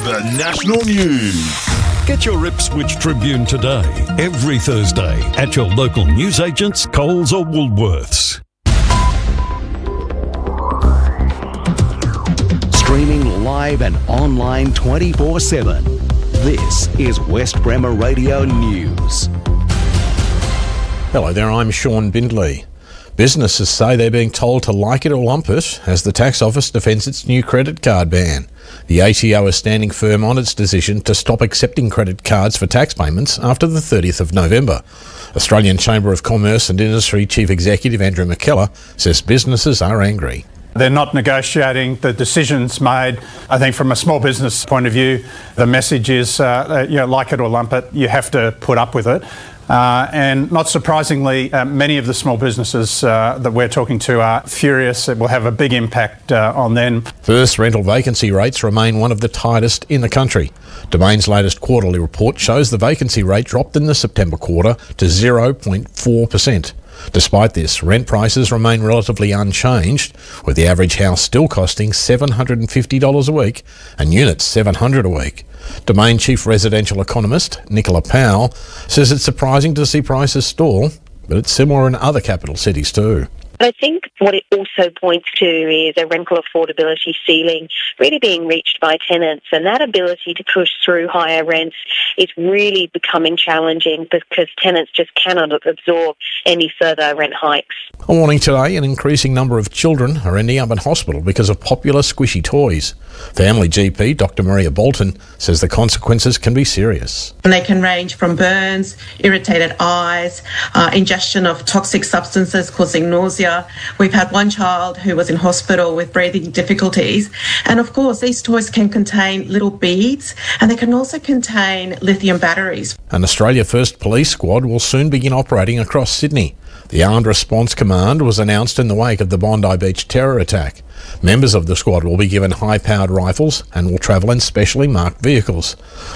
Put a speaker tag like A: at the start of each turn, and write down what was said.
A: the national news.
B: Get your Ipswich Tribune today, every Thursday, at your local newsagents, Coles or Woolworths.
C: Streaming live and online 24/7. This is West Bremer Radio News.
D: Hello there, I'm Sean Bindley. Businesses say they're being told to like it or lump it as the tax office defends its new credit card ban. The ATO is standing firm on its decision to stop accepting credit cards for tax payments after the 30th of November. Australian Chamber of Commerce and Industry Chief Executive Andrew McKellar says businesses are angry.
E: They're not negotiating the decisions made. I think from a small business point of view, the message is, like it or lump it, you have to put up with it. And not surprisingly, many of the small businesses that we're talking to are furious. It will have a big impact on them.
D: First rental vacancy rates remain one of the tightest in the country. Domain's latest quarterly report shows the vacancy rate dropped in the September quarter to 0.4%. Despite this, rent prices remain relatively unchanged, with the average house still costing $750 a week and units $700 a week. Domain Chief Residential Economist Nicola Powell says it's surprising to see prices stall, but it's similar in other capital cities too.
F: But I think what it also points to is a rental affordability ceiling really being reached by tenants, and that ability to push through higher rents is really becoming challenging because tenants just cannot absorb any further rent hikes.
D: A warning today, an increasing number of children are ending up in hospital because of popular squishy toys. Family GP Dr Maria Bolton says the consequences can be serious.
G: And they can range from burns, irritated eyes, ingestion of toxic substances causing nausea. We've had one child who was in hospital with breathing difficulties. And of course, these toys can contain little beads, and they can also contain lithium batteries.
D: An Australia First police squad will soon begin operating across Sydney. The Armed Response Command was announced in the wake of the Bondi Beach terror attack. Members of the squad will be given high-powered rifles and will travel in specially marked vehicles.